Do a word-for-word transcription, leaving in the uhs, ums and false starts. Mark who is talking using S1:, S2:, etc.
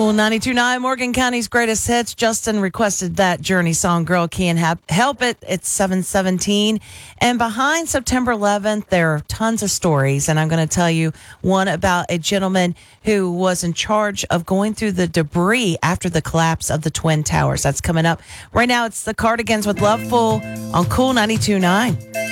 S1: Cool ninety-two point nine, Morgan County's greatest hits. Justin requested that Journey song, Girl Can't ha- Help It. It's seven seventeen. And behind September eleventh, there are tons of stories. And I'm going to tell you one about a gentleman who was in charge of going through the debris after the collapse of the Twin Towers. That's coming up. Right now, it's the Cardigans with Loveful on Cool ninety-two point nine.